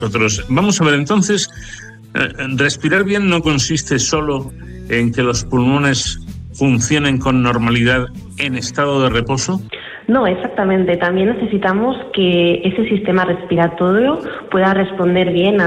nosotros. Vamos a ver, entonces, respirar bien no consiste solo en que los pulmones funcionen con normalidad en estado de reposo. No, exactamente. También necesitamos que ese sistema respiratorio pueda responder bien